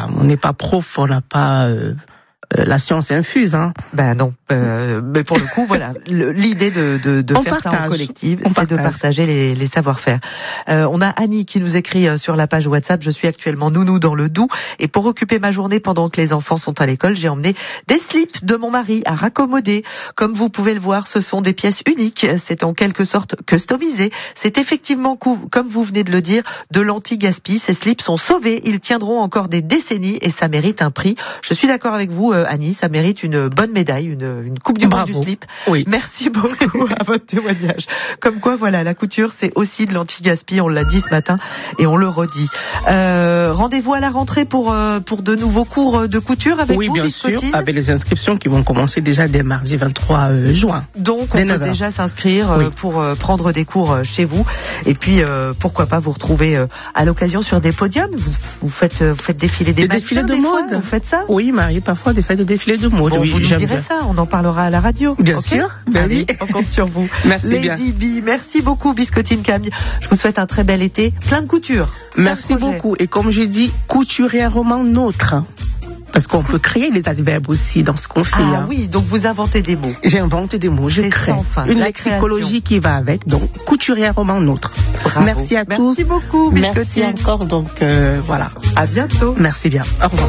voilà, on n'est pas prof, on n'a pas la science infuse, hein. Ben non, mais pour le coup, voilà, l'idée de faire ça en collectif, c'est de partager les savoir-faire. On a Annie qui nous écrit sur la page WhatsApp: je suis actuellement nounou dans le Doubs et pour occuper ma journée pendant que les enfants sont à l'école, j'ai emmené des slips de mon mari à raccommoder. Comme vous pouvez le voir, ce sont des pièces uniques, c'est en quelque sorte customisé. C'est effectivement, comme vous venez de le dire, de l'anti-gaspi. Ces slips sont sauvés, ils tiendront encore des décennies et ça mérite un prix. Je suis d'accord avec vous, Annie, ça mérite une bonne médaille, une coupe du monde du slip. Oui. Merci beaucoup à votre témoignage. Comme quoi, voilà, la couture, c'est aussi de l'anti-gaspi, on l'a dit ce matin et on le redit. Rendez-vous à la rentrée pour de nouveaux cours de couture avec vous, oui, bien sûr, avec les inscriptions qui vont commencer déjà dès mardi 23 juin. Donc, on peut déjà s'inscrire pour prendre des cours chez vous. Et puis, pourquoi pas vous retrouver à l'occasion sur des podiums. Vous faites défiler des défilés de mode. Vous faites ça? Oui, Marie, parfois des défilés de mode. Bon, oui, vous nous direz ça, on en parlera à la radio. Bien sûr. Ben allez, on compte sur vous. Merci Lady B, merci beaucoup, Biscottine Camille. Je vous souhaite un très bel été, plein de couture. Merci beaucoup. Et comme j'ai dit, couturièrement nôtre. Parce qu'on peut créer des adverbes aussi dans ce qu'on fait. Ah oui, donc vous inventez des mots. J'invente des mots, je crée une lexicologie qui va avec, donc couturièrement nôtre. Bravo. Merci à tous. Merci beaucoup, Biscottine. Merci encore, donc voilà. À bientôt. Merci bien. Au revoir.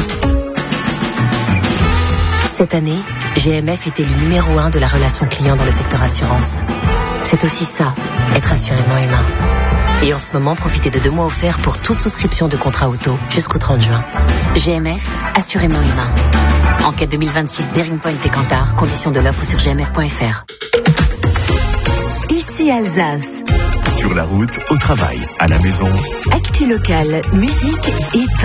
Cette année, GMF était le numéro 1 de la relation client dans le secteur assurance. C'est aussi ça, être assurément humain. Et en ce moment, profitez de 2 mois offerts pour toute souscription de contrat auto jusqu'au 30 juin. GMF, assurément humain. Enquête 2026, Bearing Point et Cantar. Conditions de l'offre sur gmf.fr. Ici Alsace. Sur la route, au travail, à la maison. Actu local, musique et